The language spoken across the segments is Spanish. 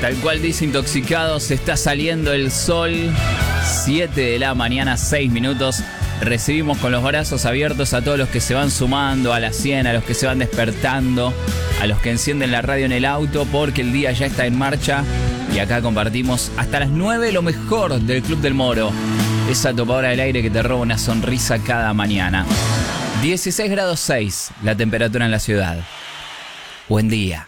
Tal cual dice Intoxicados, está saliendo el sol. 7 de la mañana, 6 minutos. Recibimos con los brazos abiertos a todos los que se van sumando a la 100, a los que se van despertando, a los que encienden la radio en el auto, porque el día ya está en marcha. Y acá compartimos hasta las 9 lo mejor del Club del Moro. Esa topadora del aire que te roba una sonrisa cada mañana. 16 grados 6 la temperatura en la ciudad. Buen día.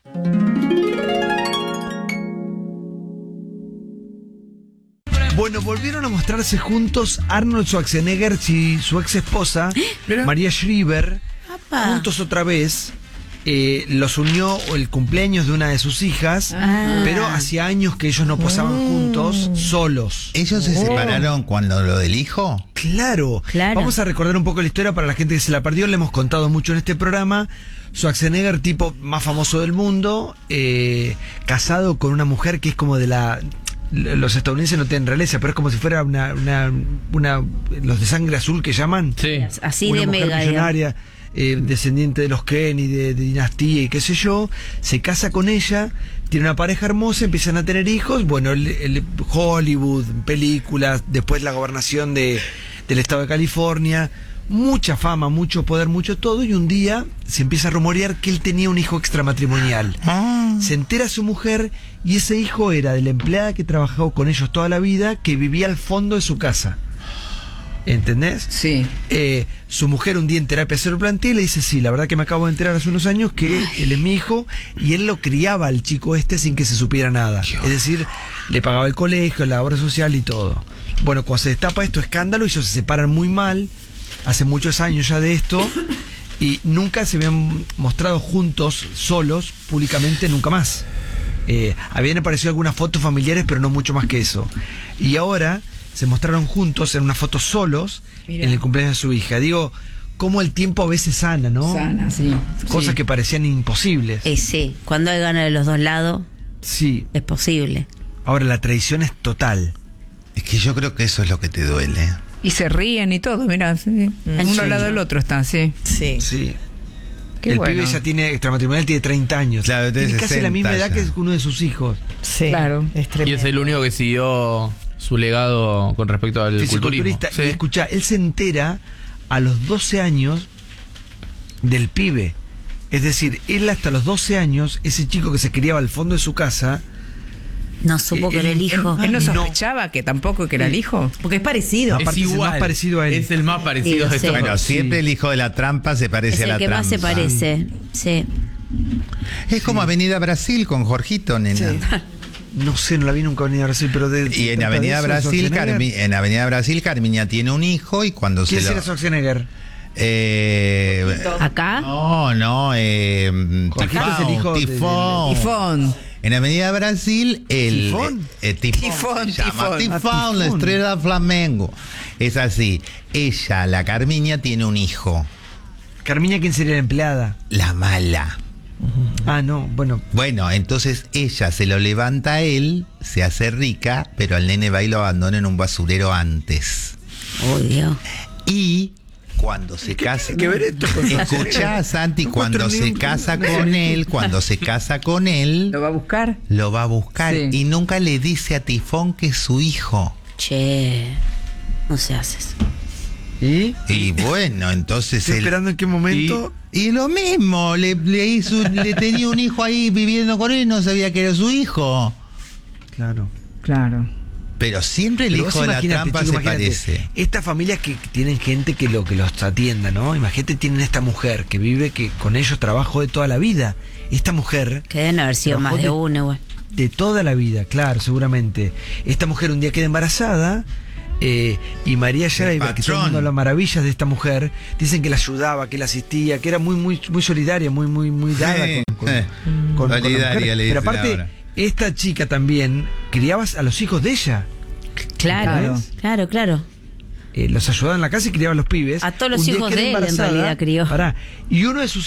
Bueno, volvieron a mostrarse juntos Arnold Schwarzenegger y su ex esposa, María Shriver, juntos otra vez. Los unió el cumpleaños de una de sus hijas, pero hacía años que ellos no posaban juntos, solos. ¿Ellos se separaron cuando lo del hijo? Claro. Vamos a recordar un poco la historia para la gente que se la perdió. Le hemos contado mucho en este programa. Schwarzenegger, tipo más famoso del mundo, casado con una mujer que es como de la... Los estadounidenses no tienen realeza, pero es como si fuera una los de sangre azul que llaman. Sí. Así una de mujer mega, millonaria, descendiente de los Kennedy, de dinastía y qué sé yo. Se casa con ella, tiene una pareja hermosa, empiezan a tener hijos. Bueno, el Hollywood, películas, después la gobernación del estado de California. Mucha fama, mucho poder, mucho todo. Y un día se empieza a rumorear que él tenía un hijo extramatrimonial. Se entera su mujer y ese hijo era de la empleada que trabajó con ellos toda la vida, que vivía al fondo de su casa. ¿Entendés? Sí. Su mujer un día en terapia se lo plantea y le dice: sí, la verdad que me acabo de enterar hace unos años que él es mi hijo. Y él lo criaba al chico sin que se supiera nada. Es decir, le pagaba el colegio, la obra social y todo. Bueno, cuando se destapa esto escándalo, ellos se separan muy mal. Hace muchos años ya de esto, y nunca se habían mostrado juntos, solos, públicamente, nunca más. Habían aparecido algunas fotos familiares, pero no mucho más que eso. Y ahora se mostraron juntos en una foto solos. Mirá. En el cumpleaños de su hija. Digo, cómo el tiempo a veces sana, ¿no? Sana, sí. Cosas que parecían imposibles. Sí, cuando hay ganas de los dos lados, sí, es posible. Ahora la traición es total. Es que yo creo que eso es lo que te duele. Y se ríen y todo, mirá, sí. Uno al lado del otro están, sí. Sí. Qué el bueno. pibe ya tiene extramatrimonial, tiene 30 años. Claro, tiene casi 60 la misma edad ya. que uno de sus hijos. Sí, Claro. es tremendo. Y es el único que siguió su legado con respecto al culturismo. Fisiculturista. Y escuchá, él se entera a los 12 años del pibe. Es decir, él hasta los 12 años, ese chico que se criaba al fondo de su casa, No supo que era el hijo. Él no sospechaba que tampoco que era el hijo. Porque es parecido. Aparte Es es el igual. más parecido a él. Es el más parecido Sí, de sí. todos. Bueno, siempre el hijo de la trampa se parece Es a el la que trampa. más se parece. Sí. Es como Avenida Brasil con Jorgito, nena. No sé, no la vi nunca en Avenida Brasil, pero Y en Avenida Brasil, Carmiña tiene un hijo y cuando ¿Quién se será lo... Schwarzenegger? ¿Acá? No, Jorgito es el hijo Tifón. Tifón. En Avenida Brasil, el ¿Tifón? Tifón, se llama Tifón. Tifón, la estrella del Flamengo. Es así. Ella, la Carmiña, tiene un hijo. Carmiña, ¿quién sería la empleada? La mala. Ah, no, bueno. Bueno, entonces ella se lo levanta a él, se hace rica, pero al nene va y lo abandona en un basurero antes. Oh, Dios. Y cuando se casa... tiene que ver esto con Escuchá, Santi, No cuando encuentro se ni un- casa con él, ¿Lo va a buscar? lo va a buscar. Sí. Y nunca le dice a Tifón que es su hijo. Che, no se hace eso. ¿Y? Y bueno, entonces Estoy él... esperando en qué momento. Y lo mismo, le tenía un hijo ahí viviendo con él y no sabía que era su hijo. Claro. Claro. Pero siempre el Pero hijo vos de la imagínate, trampa chico, se imagínate, parece. Estas familias que tienen gente que los atienda, ¿no? Imagínate, tienen esta mujer que vive, que con ellos trabajó de toda la vida. Esta mujer, Que deben haber sido Trabajó más de de- uno, igual. de toda la vida, claro, seguramente. Esta mujer un día queda embarazada. Y María Shriver, que todo el mundo habla maravillas de esta mujer, dicen que la ayudaba, que la asistía, que era muy solidaria, muy dada con la Solidaria, mujer. le Pero dicen aparte, ahora. esta chica también criaba a los hijos de ella. Claro, claro. Los ayudaba en la casa y criaba a los pibes. A todos los Un día hijos queda de él, en embarazada, realidad, crió. Pará, y uno de sus